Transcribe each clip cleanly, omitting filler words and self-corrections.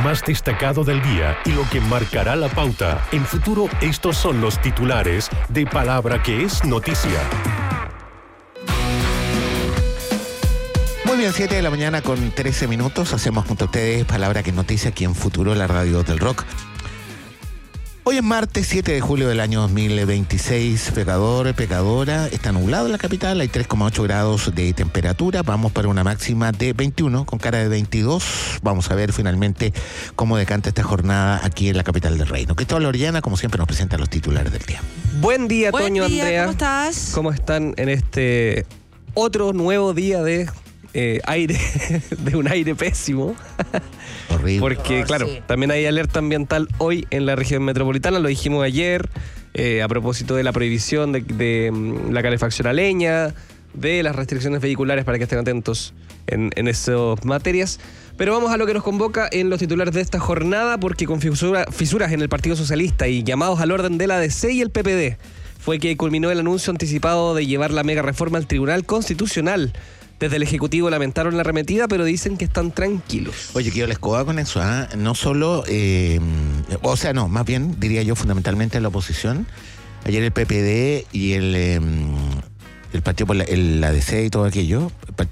más destacado del día y lo que marcará la pauta. En Futuro, estos son los titulares de Palabra que es noticia. Muy bien, 7 de la mañana con 13 minutos. Hacemos junto a ustedes Palabra que es noticia aquí en Futuro, la radio del rock. Hoy es martes 7 de julio del año 2026. Pecador, pecadora. Está nublado en la capital. Hay 3,8 grados de temperatura. Vamos para una máxima de 21 con cara de 22. Vamos a ver finalmente cómo decanta esta jornada aquí en la capital del reino. Cristóbal Orellana, como siempre, nos presenta los titulares del día. Buen día, Toño, Andrea. ¿Cómo estás? ¿Cómo están en este otro nuevo día de aire, de un aire pésimo? Horrible. Porque, claro, sí. También hay alerta ambiental hoy en la región metropolitana, lo dijimos ayer, a propósito de la prohibición de la calefacción a leña, de las restricciones vehiculares para que estén atentos en esas materias. Pero vamos a lo que nos convoca en los titulares de esta jornada, porque con fisuras en el Partido Socialista y llamados al orden de la ADC y el PPD, fue que culminó el anuncio anticipado de llevar la mega reforma al Tribunal Constitucional. Desde el Ejecutivo lamentaron la arremetida, pero dicen que están tranquilos. Oye, que yo les coba con eso, ¿eh? No solo, más bien diría yo fundamentalmente la oposición. Ayer el PPD y el partido por la ADC y todo aquello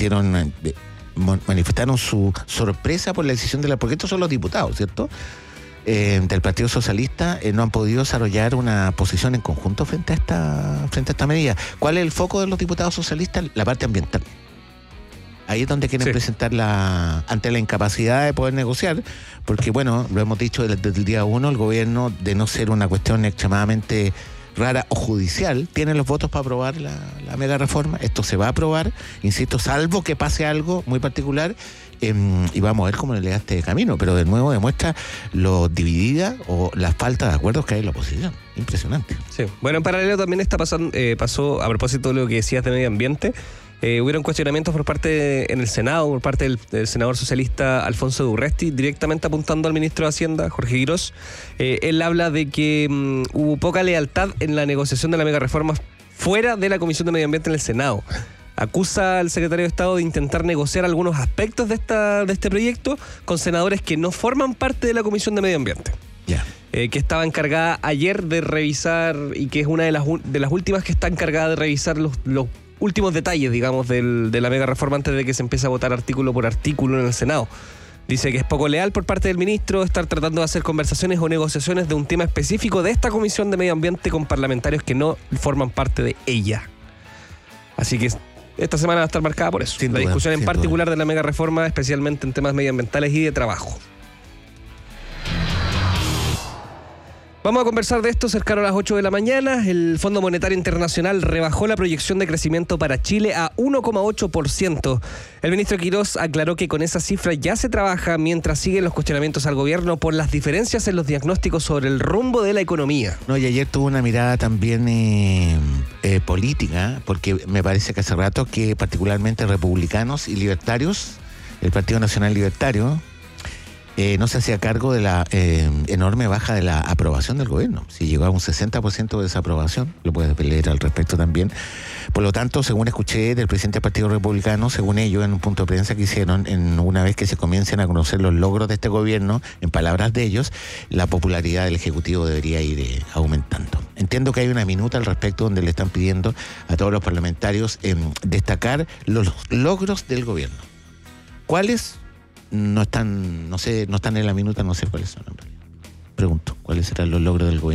manifestaron su sorpresa por la decisión porque estos son los diputados, ¿cierto? Del Partido Socialista no han podido desarrollar una posición en conjunto frente a esta medida. ¿Cuál es el foco de los diputados socialistas? La parte ambiental. Ahí es donde quieren presentar ante la incapacidad de poder negociar, porque bueno, lo hemos dicho desde el día 1, el gobierno, de no ser una cuestión extremadamente rara o judicial, tiene los votos para aprobar la mega reforma. Esto se va a aprobar, insisto, salvo que pase algo muy particular, y vamos a ver cómo le da este camino, pero de nuevo demuestra lo dividida o la falta de acuerdos que hay en la oposición. Impresionante. Sí. Bueno, en paralelo también pasó, a propósito de lo que decías de medio ambiente, hubieron cuestionamientos en el Senado, por parte del senador socialista Alfonso de Urresti, directamente apuntando al ministro de Hacienda, Jorge Girós. Él habla de que hubo poca lealtad en la negociación de la mega reforma fuera de la Comisión de Medio Ambiente en el Senado. Acusa al secretario de Estado de intentar negociar algunos aspectos de este proyecto con senadores que no forman parte de la Comisión de Medio Ambiente. Ya. Que estaba encargada ayer de revisar, y que es una de las últimas que está encargada de revisar los últimos detalles, digamos, de la mega reforma antes de que se empiece a votar artículo por artículo en el Senado. Dice que es poco leal por parte del ministro estar tratando de hacer conversaciones o negociaciones de un tema específico de esta Comisión de Medio Ambiente con parlamentarios que no forman parte de ella. Así que esta semana va a estar marcada por eso. La discusión en particular de la mega reforma, especialmente en temas medioambientales y de trabajo. Vamos a conversar de esto cercano a las 8 de la mañana. El Fondo Monetario Internacional rebajó la proyección de crecimiento para Chile a 1,8%. El ministro Quirós aclaró que con esa cifra ya se trabaja mientras siguen los cuestionamientos al gobierno por las diferencias en los diagnósticos sobre el rumbo de la economía. No, y ayer tuvo una mirada también política, porque me parece que hace rato que particularmente republicanos y libertarios, el Partido Nacional Libertario, no se hacía cargo de la enorme baja de la aprobación del gobierno. Si llegó a un 60% de desaprobación, lo puedes leer al respecto también. Por lo tanto, según escuché del presidente del Partido Republicano, según ellos, en un punto de prensa que hicieron, una vez que se comiencen a conocer los logros de este gobierno, en palabras de ellos, la popularidad del Ejecutivo debería ir aumentando. Entiendo que hay una minuta al respecto donde le están pidiendo a todos los parlamentarios destacar los logros del gobierno. ¿Cuáles? No están en la minuta, no sé cuáles son. Pregunto, ¿cuáles serán los logros del gobierno?